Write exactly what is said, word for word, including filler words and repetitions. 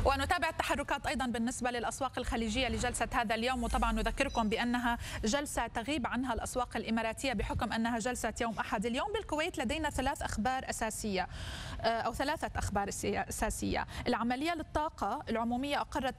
ونتابع التحركات أيضا بالنسبة للأسواق الخليجية لجلسة هذا اليوم، وطبعا نذكركم بأنها جلسة تغيب عنها الأسواق الإماراتية بحكم أنها جلسة يوم أحد. اليوم بالكويت لدينا ثلاث أخبار أساسية أو ثلاثة أخبار أساسية. العملية للطاقة العمومية أقرت